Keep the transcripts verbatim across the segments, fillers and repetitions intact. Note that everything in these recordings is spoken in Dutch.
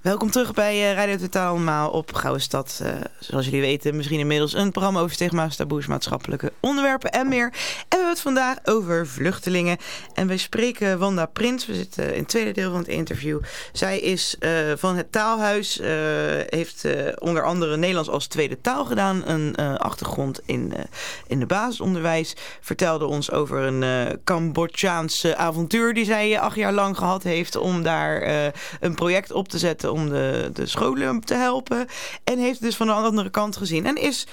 Welkom terug bij uh, Radio Totaal allemaal op Gouden Stad. Uh, zoals jullie weten, misschien inmiddels een programma over stigma's, taboes, maatschappelijke onderwerpen en meer. En we hebben het vandaag over vluchtelingen. En wij spreken Wanda Prins. We zitten in het tweede deel van het interview. Zij is uh, van het Taalhuis. Uh, heeft uh, onder andere Nederlands als tweede taal gedaan. Een uh, achtergrond in, uh, in het basisonderwijs. Vertelde ons over een uh, Cambodjaanse avontuur die zij acht jaar lang gehad heeft om daar uh, een project op te zetten om de, de scholen te helpen. En heeft het dus van de andere kant gezien. En is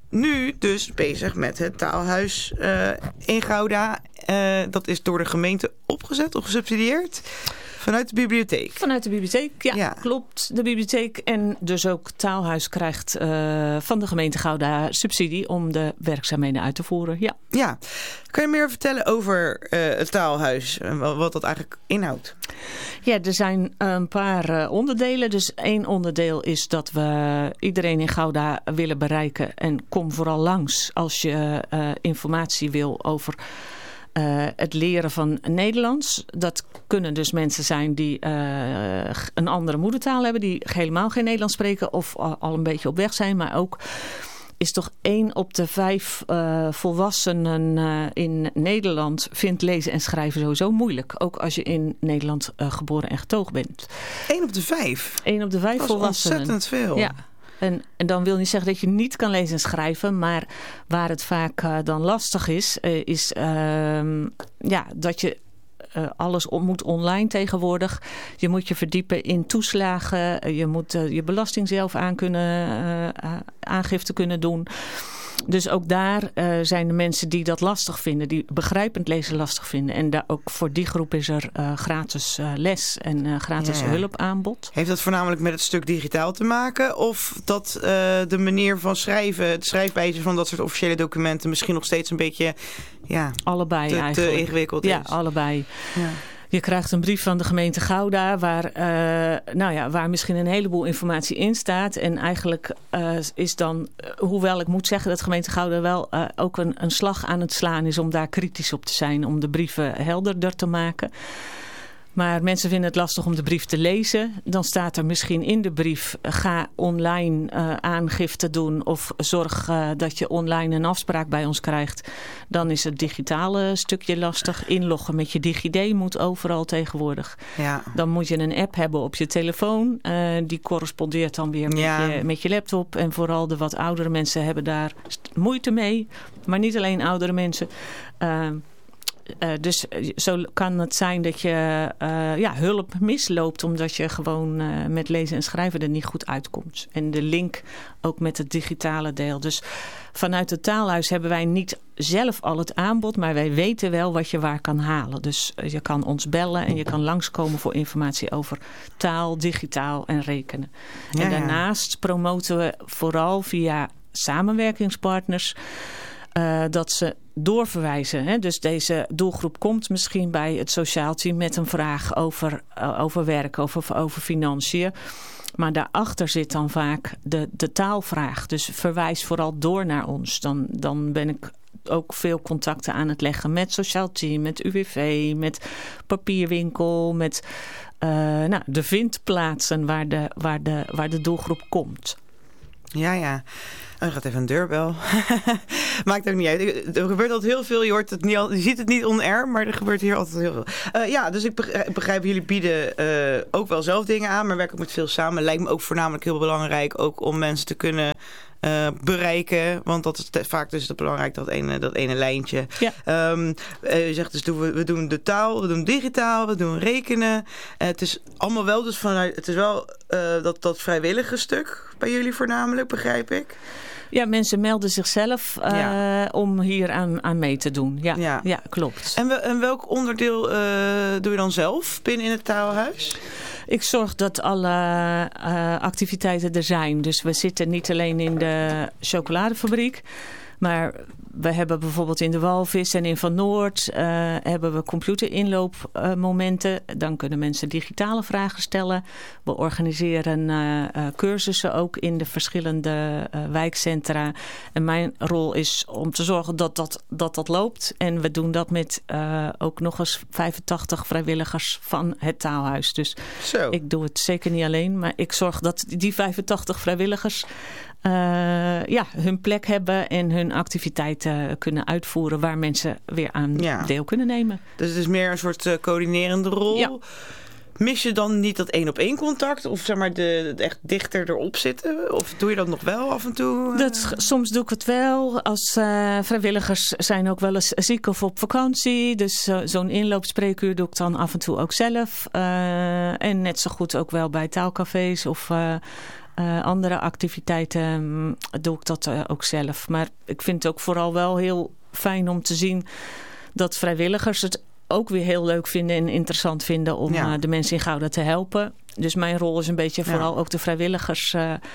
nu dus bezig met het Taalhuis uh, in Gouda. Uh, dat is door de gemeente opgezet of gesubsidieerd. Vanuit de bibliotheek. Vanuit de bibliotheek, ja, ja. Klopt. De bibliotheek en dus ook Taalhuis krijgt uh, van de gemeente Gouda subsidie om de werkzaamheden uit te voeren. Ja. Ja. Kan je meer vertellen over uh, het Taalhuis en wat dat eigenlijk inhoudt? Ja, er zijn een paar uh, onderdelen. Dus één onderdeel is dat we iedereen in Gouda willen bereiken. En kom vooral langs als je uh, informatie wil over Uh, het leren van Nederlands. Dat kunnen dus mensen zijn die uh, een andere moedertaal hebben, die helemaal geen Nederlands spreken of al, al een beetje op weg zijn. Maar ook is toch één op de vijf uh, volwassenen uh, in Nederland vindt lezen en schrijven sowieso moeilijk. Ook als je in Nederland uh, geboren en getogen bent. Eén op de vijf? Eén op de vijf dat volwassenen. Dat is ontzettend veel. Ja. En, en dan wil niet zeggen dat je niet kan lezen en schrijven. Maar waar het vaak uh, dan lastig is, uh, is uh, ja, dat je uh, alles on, moet online tegenwoordig. Je moet je verdiepen in toeslagen. Je moet uh, je belasting zelf aan kunnen, uh, uh, aangifte kunnen doen. Dus ook daar uh, zijn de mensen die dat lastig vinden, die begrijpend lezen lastig vinden. En daar ook voor die groep is er uh, gratis uh, les en uh, gratis ja, ja. hulpaanbod. Heeft dat voornamelijk met het stuk digitaal te maken? Of dat uh, de manier van schrijven, het schrijfwijze van dat soort officiële documenten misschien nog steeds een beetje ja, allebei te, eigenlijk. te ingewikkeld ja, is? Ja, allebei. Ja. Je krijgt een brief van de gemeente Gouda waar, uh, nou ja, waar misschien een heleboel informatie in staat. En eigenlijk uh, is dan, uh, hoewel ik moet zeggen dat gemeente Gouda wel uh, ook een, een slag aan het slaan is om daar kritisch op te zijn. Om de brieven helderder te maken. Maar mensen vinden het lastig om de brief te lezen. Dan staat er misschien in de brief, ga online uh, aangifte doen of zorg uh, dat je online een afspraak bij ons krijgt. Dan is het digitale stukje lastig. Inloggen met je DigiD moet overal tegenwoordig. Ja. Dan moet je een app hebben op je telefoon. Uh, die correspondeert dan weer met, ja. je, met je laptop. En vooral de wat oudere mensen hebben daar moeite mee. Maar niet alleen oudere mensen. Uh, Uh, dus zo kan het zijn dat je uh, ja, hulp misloopt omdat je gewoon uh, met lezen en schrijven er niet goed uitkomt. En de link ook met het digitale deel. Dus vanuit het Taalhuis hebben wij niet zelf al het aanbod, maar wij weten wel wat je waar kan halen. Dus uh, je kan ons bellen en je kan langskomen voor informatie over taal, digitaal en rekenen. Ja, en daarnaast ja. promoten we vooral via samenwerkingspartners Uh, dat ze doorverwijzen. Hè? Dus deze doelgroep komt misschien bij het sociaal team met een vraag over, uh, over werk, over, over financiën. Maar daarachter zit dan vaak de, de taalvraag. Dus verwijs vooral door naar ons. Dan, dan ben ik ook veel contacten aan het leggen met sociaal team, met U W V, met papierwinkel, met uh, nou, de vindplaatsen waar de, waar, de, waar de doelgroep komt. Ja, ja. Oh, er gaat even een deurbel. Maakt ook niet uit. Er gebeurt altijd heel veel. Je, hoort het niet al, je ziet het niet on-air, maar er gebeurt hier altijd heel veel. Uh, ja, dus ik begrijp, begrijp jullie bieden uh, ook wel zelf dingen aan, maar werken ook met veel samen. Lijkt me ook voornamelijk heel belangrijk ook om mensen te kunnen uh, bereiken. Want dat is te, vaak dus het belangrijk, dat ene, dat ene lijntje. Ja. Um, uh, je zegt dus, we, we doen de taal, we doen digitaal, we doen rekenen. Uh, het is allemaal wel dus vanuit, het is wel uh, dat, dat vrijwillige stuk bij jullie voornamelijk, begrijp ik. Ja, mensen melden zichzelf uh, ja. om hier aan, aan mee te doen. Ja, ja. ja klopt. En, we, en welk onderdeel uh, doe je dan zelf binnen in het Taalhuis? Ik zorg dat alle uh, activiteiten er zijn. Dus we zitten niet alleen in de chocoladefabriek. Maar we hebben bijvoorbeeld in de Walvis en in Van Noord uh, hebben we computerinloopmomenten. Uh, Dan kunnen mensen digitale vragen stellen. We organiseren uh, uh, cursussen ook in de verschillende uh, wijkcentra. En mijn rol is om te zorgen dat dat, dat, dat loopt. En we doen dat met uh, ook nog eens vijfentachtig vrijwilligers van het Taalhuis. Dus Zo. Ik doe het zeker niet alleen. Maar ik zorg dat die vijfentachtig vrijwilligers Uh, ja, hun plek hebben en hun activiteiten kunnen uitvoeren waar mensen weer aan ja. deel kunnen nemen. Dus het is meer een soort uh, coördinerende rol. Ja. Mis je dan niet dat één op één contact? Of zeg maar de, de echt dichter erop zitten? Of doe je dat nog wel af en toe? Uh... Dat, soms doe ik het wel. Als uh, vrijwilligers zijn ook wel eens ziek of op vakantie. Dus uh, zo'n inloopspreekuur doe ik dan af en toe ook zelf. Uh, en net zo goed ook wel bij taalcafés of Uh, Uh, andere activiteiten um, doe ik dat uh, ook zelf. Maar ik vind het ook vooral wel heel fijn om te zien dat vrijwilligers het ook weer heel leuk vinden en interessant vinden om ja. uh, de mensen in Gouda te helpen. Dus mijn rol is een beetje vooral ja. ook de vrijwilligers uh, uh,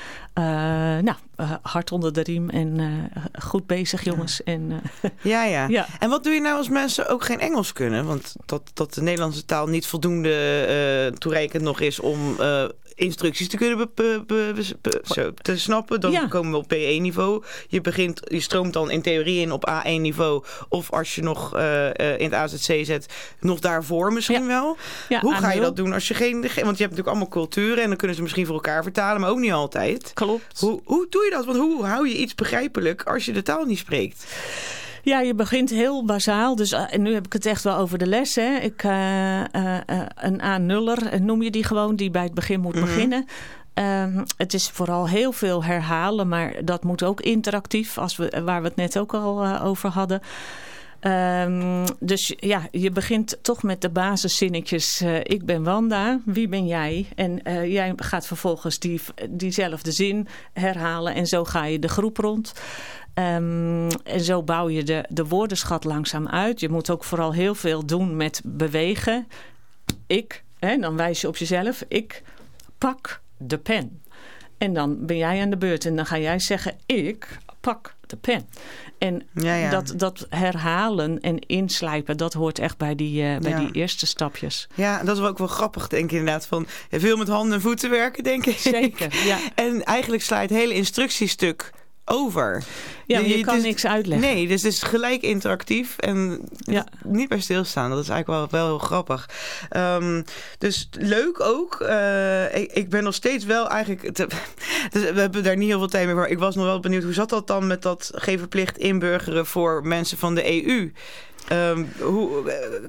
nou, uh, hard onder de riem en uh, goed bezig jongens. Ja. En, uh, ja, ja, ja. En wat doe je nou als mensen ook geen Engels kunnen? Want dat, dat de Nederlandse taal niet voldoende uh, toereikend nog is om Uh, instructies te kunnen be, be, be, be, zo, te snappen. Dan ja. komen we op P één niveau. Je begint, je stroomt dan in theorie in op A één niveau. Of als je nog uh, uh, in het A Z C zet, nog daarvoor misschien ja. wel. Ja, hoe ga je dat doen als je geen... Want je hebt natuurlijk allemaal culturen en dan kunnen ze misschien voor elkaar vertalen, maar ook niet altijd. Klopt. Hoe, hoe doe je dat? Want hoe hou je iets begrijpelijk als je de taal niet spreekt? Ja, je begint heel bazaal. Dus uh, nu heb ik het echt wel over de les. Hè. Ik, uh, uh, uh, een A nuller noem je die gewoon, die bij het begin moet mm-hmm. beginnen. Uh, het is vooral heel veel herhalen, maar dat moet ook interactief, als we, waar we het net ook al uh, over hadden. Um, dus ja, je begint toch met de basiszinnetjes. Uh, ik ben Wanda, wie ben jij? En uh, jij gaat vervolgens die, diezelfde zin herhalen en zo ga je de groep rond. Um, en zo bouw je de, de woordenschat langzaam uit. Je moet ook vooral heel veel doen met bewegen. Ik, hè, dan wijs je op jezelf. Ik pak de pen. En dan ben jij aan de beurt. En dan ga jij zeggen, ik pak de pen. En ja, ja. Dat, dat herhalen en inslijpen, dat hoort echt bij die, uh, bij ja. die eerste stapjes. Ja, dat is ook wel grappig, denk ik inderdaad. Van veel met handen en voeten werken, denk ik. Zeker, ja. En eigenlijk sla je het hele instructiestuk over. Ja, je, je kan dus, niks uitleggen. Nee, dus het is gelijk interactief en ja. niet bij stilstaan. Dat is eigenlijk wel, wel heel grappig. Um, dus leuk ook. Uh, ik, ik ben nog steeds wel eigenlijk... Te, dus we hebben daar niet heel veel tijd mee voor. Ik was nog wel benieuwd, hoe zat dat dan met dat geen verplicht inburgeren voor mensen van de E U? Um, hoe,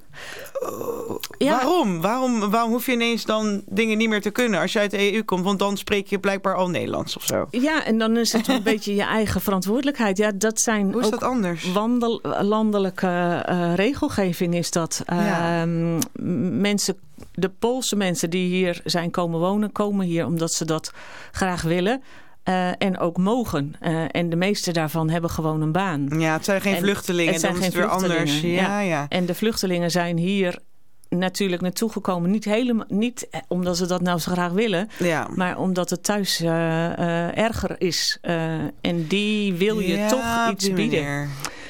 uh, uh, ja. waarom? waarom? Waarom hoef je ineens dan dingen niet meer te kunnen als je uit de E U komt? Want dan spreek je blijkbaar al Nederlands of zo. Ja, en dan is het een beetje je eigen verantwoordelijkheid. Ja, dat zijn hoe is dat anders? Wandel, landelijke uh, regelgeving is dat. Ja. Uh, mensen, de Poolse mensen die hier zijn komen wonen, komen hier omdat ze dat graag willen. Uh, en ook mogen. Uh, en de meeste daarvan hebben gewoon een baan. Ja, het zijn geen en, vluchtelingen. Het zijn dan geen is het weer anders. Ja, ja. Ja. En de vluchtelingen zijn hier natuurlijk naartoe gekomen. Niet helemaal, niet omdat ze dat nou zo graag willen. Ja. Maar omdat het thuis uh, uh, erger is. Uh, en die wil je ja, toch iets bieden. Manier.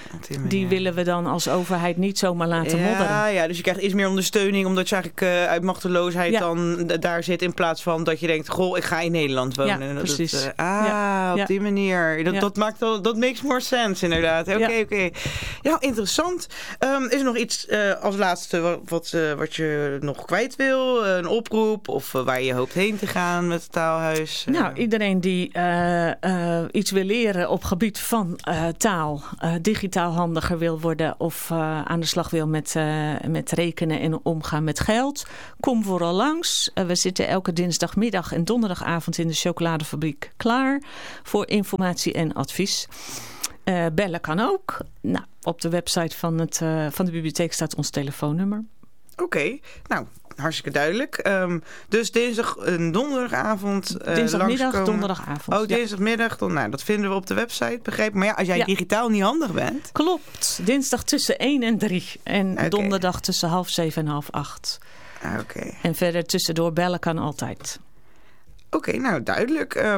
Die willen we dan als overheid niet zomaar laten ja, modderen. Ja, dus je krijgt iets meer ondersteuning omdat je eigenlijk uh, uit machteloosheid ja. dan daar zit in plaats van dat je denkt, goh, ik ga in Nederland wonen. Ja, en dat precies. Het, uh, ah, ja. op ja. die manier. Dat, ja. dat maakt al, dat makes more sense inderdaad. Oké, okay, ja. oké. Okay. Ja, interessant. Um, is er nog iets uh, als laatste wat, wat, uh, wat je nog kwijt wil? Een oproep of uh, waar je hoopt heen te gaan met het taalhuis? Uh. Nou, iedereen die uh, uh, iets wil leren op gebied van uh, taal, uh, digitaal handiger wil worden of uh, aan de slag wil met, uh, met rekenen en omgaan met geld, kom vooral langs. Uh, we zitten elke dinsdagmiddag en donderdagavond in de chocoladefabriek klaar voor informatie en advies. Uh, bellen kan ook. Nou, op de website van, het, uh, van de bibliotheek staat ons telefoonnummer. Oké, okay. Nou, hartstikke duidelijk. Um, dus dinsdag en donderdagavond uh, Dinsdagmiddag, langskomen. donderdagavond. Oh, dinsdagmiddag. Dan, nou, dat vinden we op de website, begrepen. Maar ja, als jij ja. digitaal niet handig bent. Klopt. Dinsdag tussen één en drie. En okay. donderdag tussen half zeven en half acht. Oké. Okay. En verder tussendoor bellen kan altijd. Oké, okay, nou duidelijk. Um,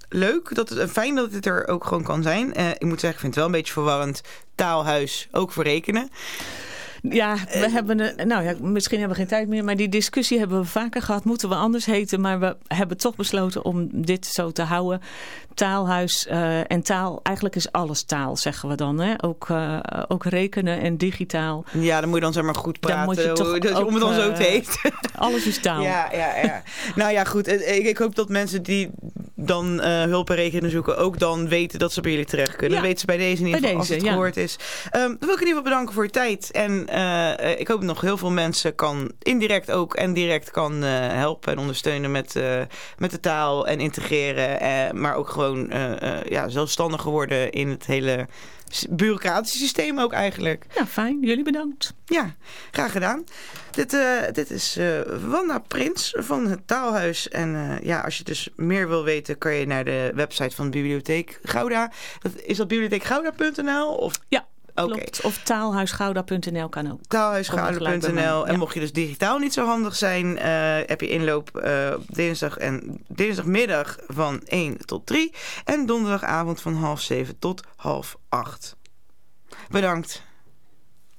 leuk. Dat het, fijn dat het er ook gewoon kan zijn. Uh, ik moet zeggen, ik vind het wel een beetje verwarrend. Taalhuis, ook voor rekenen. Ja, we uh, hebben een, nou ja, misschien hebben we geen tijd meer, maar die discussie hebben we vaker gehad. Moeten we anders heten? Maar we hebben toch besloten om dit zo te houden. Taalhuis uh, en taal, eigenlijk is alles taal, zeggen we dan. Hè? Ook, uh, ook rekenen en digitaal. Ja, dan moet je dan zeg maar goed praten. Dan moet je toch dus, ook, om het dan zo te heet. Alles is taal. Ja, ja, ja. Nou ja, goed. Ik, ik hoop dat mensen die dan uh, hulp en rekenen zoeken ook dan weten dat ze bij jullie terecht kunnen. Ja. Dat weten ze bij deze in ieder geval als het ja. gehoord is. Um, dan wil ik in ieder geval bedanken voor je tijd. En uh, ik hoop dat nog heel veel mensen kan indirect ook en direct kan uh, helpen en ondersteunen met, uh, met de taal en integreren. Uh, maar ook gewoon uh, uh, ja, zelfstandiger worden in het hele bureaucratische systeem ook eigenlijk. Ja, fijn. Jullie bedankt. Ja, graag gedaan. Dit, uh, dit is uh, Wanda Prins van het Taalhuis. En uh, ja, als je dus meer wil weten, kan je naar de website van de Bibliotheek Gouda. Dat, is dat bibliotheek gouda punt n l? Of... Ja. Okay. Klopt. Of taalhuisgouda punt n l kan ook. taalhuisgouda punt n l. En ja. mocht je dus digitaal niet zo handig zijn, uh, heb je inloop uh, dinsdag en dinsdagmiddag van één tot drie. En donderdagavond van half zeven tot half acht. Bedankt.